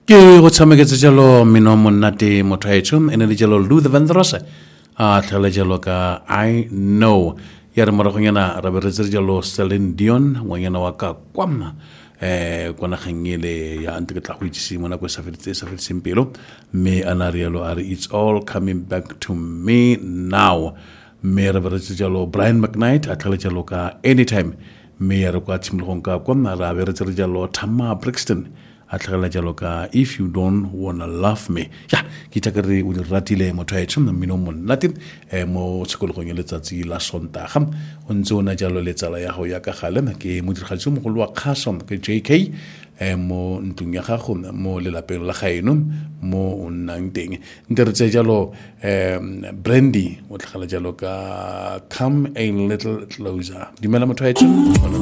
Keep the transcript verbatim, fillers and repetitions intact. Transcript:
Ke go tshameketse jalo mino monate motho a etšo ene le jalo Luther Vandross a tlhale jalo ka I know ya re moragonyana ra be re tsere jalo Celine Dion ngwanyana wa ka kwama eh kona gangele ya ante ke tla go itsisi mona go sa feditse sa feditseng pelo me ana rialo are it's all coming back to me now me re be re tsere jalo Brian McKnight a tlhale jalo ka anytime me ya re kwa tshimologong ka kwama ra be re tsere jalo Tama Brixton a tlhagela jalo ka if you don't wanna love me ya ke tla re o di ratile motho a etšo mmino monate eh mo tshikologong ya letsatsi la Sontaga o ntse ona jalo letsala ya go ya ka gale ke modirigatsi mogolo wa kgaso ke J K eh mo ntung ya gago mo lelapeng la gaeno mo o nnang teng nte re tse jalo eh Brandy o tlhagela jalo ka come a little closer dimela motho a etšo